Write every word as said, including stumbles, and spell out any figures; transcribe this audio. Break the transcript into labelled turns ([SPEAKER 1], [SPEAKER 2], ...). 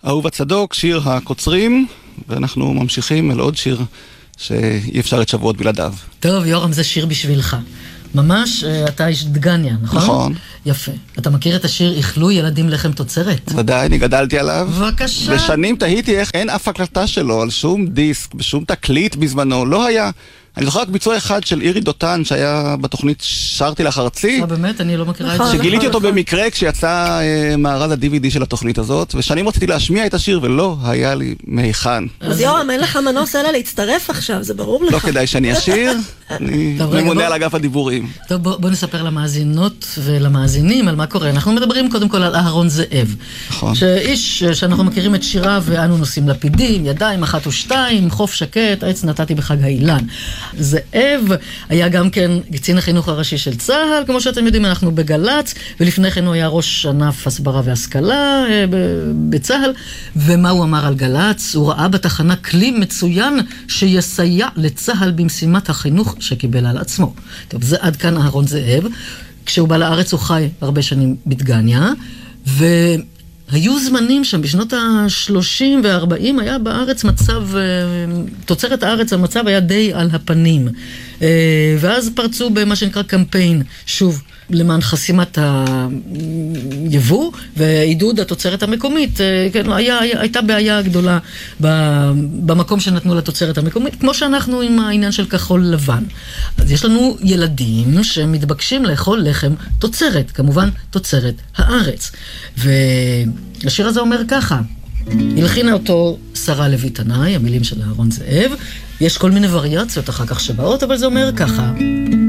[SPEAKER 1] אהובה צדוק, שיר הקוצרים, ואנחנו ממשיכים אל עוד שיר שאי אפשר את שבועות בלעדיו.
[SPEAKER 2] טוב, יורם, זה שיר בשבילך. ממש, אתה איש דגניה, נכון?
[SPEAKER 1] נכון.
[SPEAKER 2] יפה. אתה מכיר את השיר "איכלו ילדים לחם תוצרת"?
[SPEAKER 1] ודאי, אני גדלתי עליו.
[SPEAKER 2] בבקשה.
[SPEAKER 1] ושנים תהיתי איך אין אף הקלטה שלו על שום דיסק, בשום תקליט בזמנו. לא היה. אני זוכר רק ביצוע אחד של אירי דותן שהיה בתוכנית שרתי לך ארצי.
[SPEAKER 2] אה, באמת? אני לא מכירה את זה.
[SPEAKER 1] שגיליתי אותו במקרה כשיצא מארז ה-די וי די של התוכנית הזאת, ושנים רציתי להשמיע את השיר ולא היה לי מהיכן.
[SPEAKER 3] אז יורם, אין לך מנוס אלא להצטרף עכשיו, זה ברור לך.
[SPEAKER 1] לא כדאי שאני אשיר, אני ממונה על אגף הדיבורים.
[SPEAKER 2] טוב, בוא נספר למאזינות ולמאזינים על מה קורה. אנחנו מדברים קודם כל על אהרון זאב.
[SPEAKER 1] נכון.
[SPEAKER 2] שאיש שאנחנו מכירים את שיריו, ואנו נושאים לפידים, ידיים אחת ושתיים, חוף שקט, עץ נתתי בחג האילן. זאב היה גם כן קצין החינוך הראשי של צה"ל, כמו שאתם יודעים, אנחנו בגלץ, ולפני כן הוא היה ראש ענף הסברה והשכלה בצה"ל. ומה הוא אמר על גלץ? הוא ראה בתחנה כלי מצוין שיסייע לצה"ל במשימת החינוך שקיבל על עצמו. טוב, זה עד כאן אהרון זאב. כשהוא בא לארץ הוא חי הרבה שנים בדגניה, ו... היו זמנים שם, בשנות ה-שלושים וה-ארבעים היה בארץ מצב, תוצרת הארץ המצב היה די על הפנים. ואז פרצו במה שנקרא קמפיין, שוב, למען חסימת היבוא ועידוד התוצרת המקומית. כן, היה, הייתה בעיה גדולה במקום שנתנו לתוצרת המקומית, כמו שאנחנו עם העניין של כחול לבן. אז יש לנו ילדים שמתבקשים לאכול לחם תוצרת, כמובן תוצרת הארץ. והשיר הזה אומר ככה, הלחינה אותו שרה לוי תנאי, המילים של אהרון זאב, יש כל מיני וריאציות אחר כך שבאות, אבל זה אומר ככה.